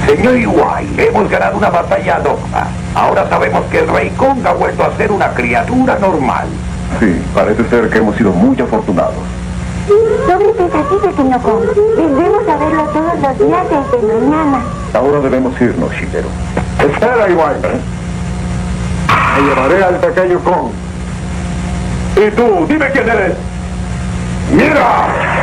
Señor Iwai, hemos ganado una batalla loca. Ahora sabemos que el Rey Kong ha vuelto a ser una criatura normal. Sí, parece ser que hemos sido muy afortunados. Sobre es así, pequeño Kong. Debemos saberlo todos los días desde mañana. Ahora debemos irnos, Shigeru. Espera, Iwai. Me llevaré al pequeño Kong. ¿Y tú? Dime quién eres. ¡Mira!